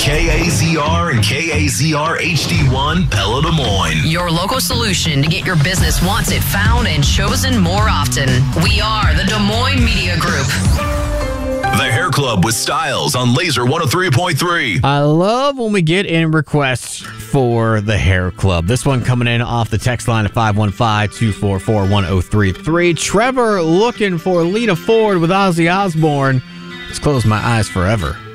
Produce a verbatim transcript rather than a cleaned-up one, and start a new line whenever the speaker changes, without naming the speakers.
K A Z R and K A Z R H D one, Pella, Des Moines.
Your local solution to get your business once it found and chosen more often. We are the Des Moines Media Group.
The Hair Club with Styles on Laser one oh three point three.
I love when we get in requests for the Hair Club. This one coming in off the text line at five one five, two four four, one oh three three. Trevor looking for Lita Ford with Ozzy Osbourne. Let's close my eyes forever.